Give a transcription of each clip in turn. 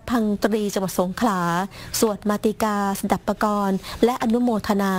พังตรีจังหวัดสงขลาสวดมาติกาสดับปกรณ์และอนุโมทนา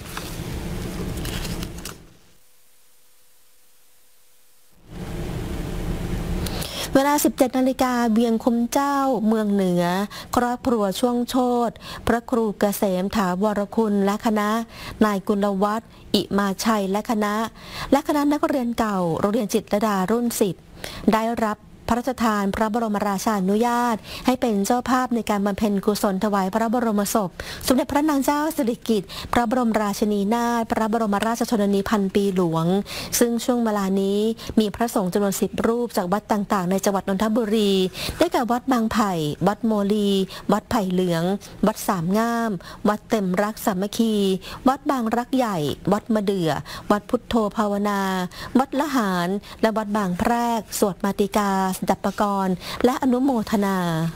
เวลา 17 นาฬิกาเวียงคุ้มเจ้าเมืองเหนือครอบครัวช่วงโชติพระครูเกษมถาวรคุณและคณะนายกุลวัฒน์อิมาชัยและคณะนักเรียนเก่าโรงเรียนจิตรลดารุ่น 10ได้รับพระราชทานพระบรมราชานุญาตให้เป็นเจ้าภาพในการบำเพ็ญกุศลถวายพระบรมศพสมเด็จพระนางเจ้าสิริกิติ์พระบรมราชินีนาถพระบรมราชชนนีพันปีหลวงซึ่งช่วงเวลานี้มีพระสงฆ์จำนวน10 รูปจากวัดต่างๆในจังหวัดนนทบุรีได้แก่วัดบางไผ่วัดโมลีวัดไผ่เหลืองวัดสามงามวัดเต็มรักสามัคคีวัดบางรักใหญ่วัดมะเดื่อวัดพุทโธภาวนาวัดละหารและวัดบางแพรกสวดมาติกาดับปกรณ์และอนุโมทนา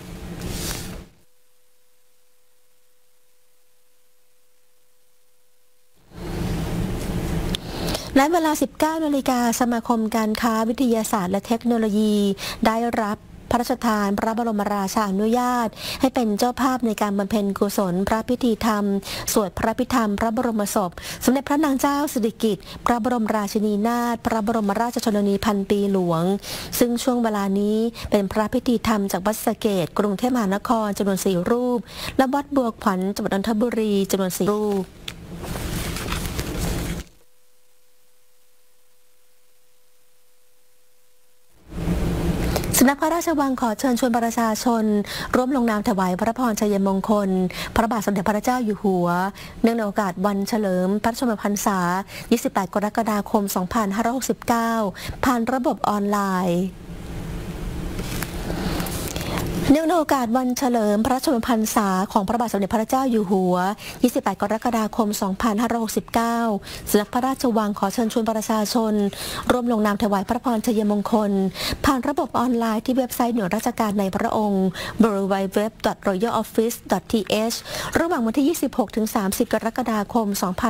และเวลา 19 นาฬิกาสมาคมการค้าวิทยาศาสตร์และเทคโนโลยีได้รับพระราชทานพระบรมราชานุญาตให้เป็นเจ้าภาพในการบำเพ็ญกุศลพระพิธีธรรมสวดพระพิธรรมพระบรมศพสมเด็จพระนางเจ้าสิริกิติ์พระบรมราชินีนาถพระบรมราชชนนีพันปีหลวงซึ่งช่วงเวลานี้เป็นพระพิธีธรรมจากวัดสะเกษกรุงเทพมหานครจำนวน4 รูปและวัดบัวขวัญจังหวัดนนทบุรีจำนวน4 รูปสำนักพระราชวังขอเชิญชวนประชาชนร่วมลงนามถวายพระพรชัยมงคลพระบาทสมเด็จพระเจ้าอยู่หัวเนื่องในโอกาสวันเฉลิมพระชนมพรรษา 28 กรกฎาคม 2569 ผ่านระบบออนไลน์เนื่องในโอกาสวันเฉลิมพระชนมพรรษาของพระบาทสมเด็จพระเจ้าอยู่หัว 28 กรกฎาคม 2569 สำนักพระราชวังขอเชิญชวนประชาชนร่วมลงนามถวายพระพรชัยมงคลผ่านระบบออนไลน์ที่เว็บไซต์หน่วยราชการในพระองค์ www.royaloffice.th ระหว่างวันที่ 26-30 กรกฎาคม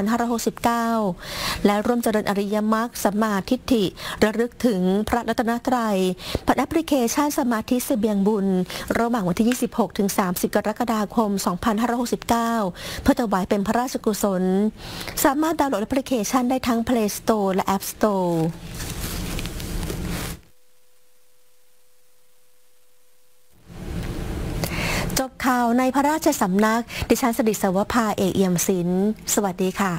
2569 และร่วมเจริญอริยมรรคสัมมาทิฏฐิระลึกถึงพระรัตนตรัยผ่านแอปพลิเคชันสมาธิเสบียงบุญระหว่างวันที่ 26-30 กรกฎาคม 2569 เพื่อถวายเป็นพระราชกุศลสามารถดาวน์โหลดแอปพลิเคชันได้ทั้ง Play Store และ App Store จบข่าวในพระราชสำนักดิฉันสดิษวภาเอกเอี่ยมศิลป์สวัสดีค่ะ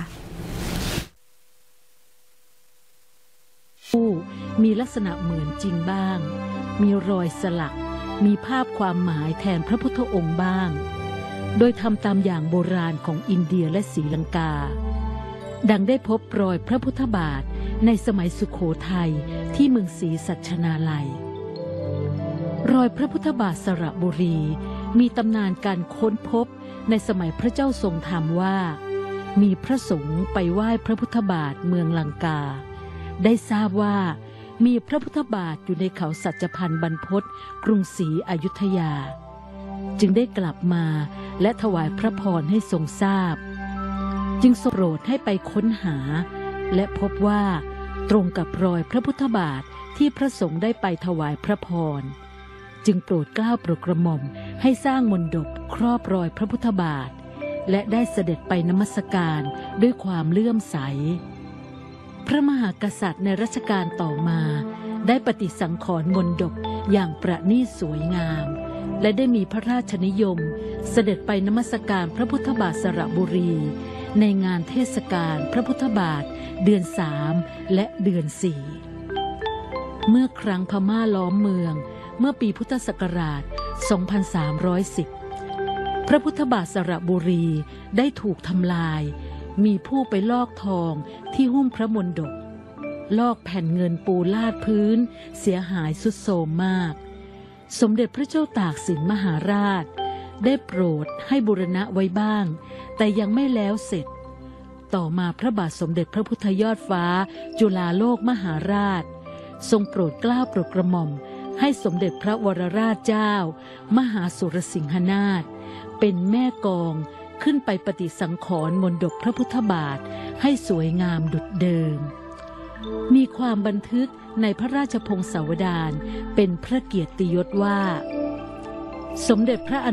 มีลักษณะเหมือนจริงบ้างมีรอยสลักมีภาพความหมายแทนพระพุทธองค์บ้างโดยทำตามอย่างโบราณของอินเดียและศรีลังกาดังได้พบรอยพระพุทธบาทในสมัยสุโขทัยที่เมืองศรีสัชนาลัยรอยพระพุทธบาทสระบุรีมีตำนานการค้นพบในสมัยพระเจ้าทรงธรรมว่ามีพระสงฆ์ไปไหว้พระพุทธบาทเมืองลังกาได้ทราบว่ามีพระพุทธบาทอยู่ในเขาสัจพันธ์บรรพตกรุงศรีอยุธยาจึงได้กลับมาและถวายพระพรให้ทรงทราบจึงทรงโปรดให้ไปค้นหาและพบว่าตรงกับรอยพระพุทธบาทที่พระสงฆ์ได้ไปถวายพระพรจึงโปรดเกล้าโปรดกระหม่อมให้สร้างมณฑปครอบรอยพระพุทธบาทและได้เสด็จไปนมัสการด้วยความเลื่อมใสพระมหากษัตริย์ในรัชกาลต่อมาได้ปฏิสังขรณ์มณฑปอย่างประณีตสวยงามและได้มีพระราชนิยมเสด็จไปนมัสการพระพุทธบาทสระบุรีในงานเทศกาลพระพุทธบาทเดือน 3และเดือน 4เมื่อครั้งพม่าล้อมเมืองเมื่อปีพุทธศักราช 2310 พระพุทธบาทสระบุรีได้ถูกทำลายมีผู้ไปลอกทองที่หุ้มพระมณฑปลอกแผ่นเงินปูลาดพื้นเสียหายทรุดโทรมมากสมเด็จพระเจ้าตากสินมหาราชได้โปรดให้บูรณะไว้บ้างแต่ยังไม่แล้วเสร็จต่อมาพระบาทสมเด็จพระพุทธยอดฟ้าจุฬาโลกมหาราชทรงโปรดเกล้าโปรดกระหม่อมให้สมเด็จพระวรราชเจ้ามหาสุรสิงหนาถเป็นแม่กองขึ้นไปปฏิสังขรณ์มณฑปพระพุทธบาทให้สวยงามดุจเดิมมีความบันทึกในพระราชพงศาวดารเป็นพระเกียรติยศว่าสมเด็จพระ